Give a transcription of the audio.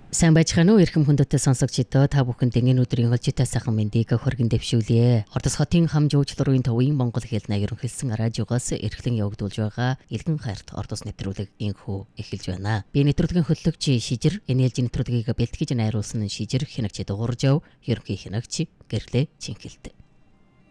Сайн байцгаана уу эрхэм хүндэт сонсогчдоо та бүхэнд энэ өдрийн олжитай сайхан мэндийг хүргэн дэвшүүлье. Ордос хотын хам жуулчлалын төвийн Монгол хэлний ерөнхийлсөн радиогоос эрхлэн явагдуулж байгаа Илгэн хайрт Ордос нэвтрүүлэг инхүү эхэлж байна. Би нэвтрүүлгийн хөтлөгч Шижир, энэлж нэвтрүүлгийг бэлтгэж найруулсан Шижир хинэгч дууржав, ерөнхий хинэгч гэрлээ Чинхэлт.